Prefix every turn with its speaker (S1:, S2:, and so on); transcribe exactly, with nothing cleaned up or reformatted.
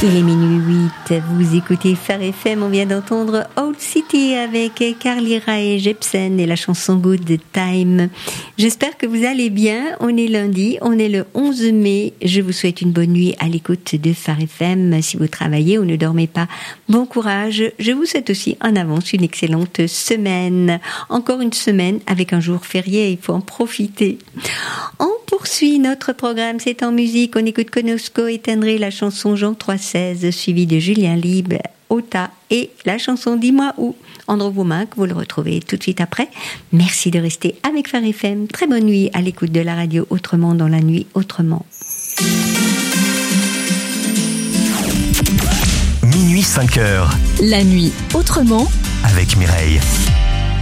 S1: Il est minuit huit, vous écoutez Phare F M, on vient d'entendre Old City avec Carly Rae Jepsen et la chanson Good Time. J'espère que vous allez bien, on est lundi, on est le onze mai, je vous souhaite une bonne nuit à l'écoute de Phare F M. Si vous travaillez ou ne dormez pas, bon courage, je vous souhaite aussi en avance une excellente semaine. Encore une semaine avec un jour férié, il faut en profiter. On poursuit notre programme, c'est en musique, on écoute Konosko et Tendré, la chanson Jean trois seize, suivi de Julien Libre, Ota et la chanson Dis-moi où, Andrew Womack, vous le retrouvez tout de suite après. Merci de rester avec Phare F M, très bonne nuit à l'écoute de la radio Autrement dans la nuit autrement.
S2: Minuit cinq heures.
S3: La nuit autrement
S2: avec Mireille.